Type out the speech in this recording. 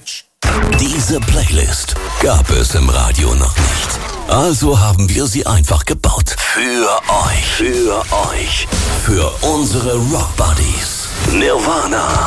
Bitch. Diese Playlist gab es im Radio noch nicht. Also haben wir sie einfach gebaut. Für euch. Für unsere Rock Buddies. Nirvana.